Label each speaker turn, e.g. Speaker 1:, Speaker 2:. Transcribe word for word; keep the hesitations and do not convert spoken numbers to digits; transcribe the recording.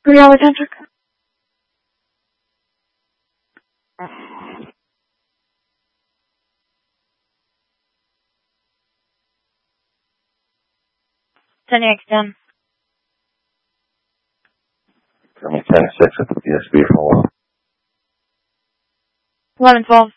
Speaker 1: Briella Kendrick. ten X ten.
Speaker 2: Tell me ten six at the P S B for one.
Speaker 1: eleven twelve.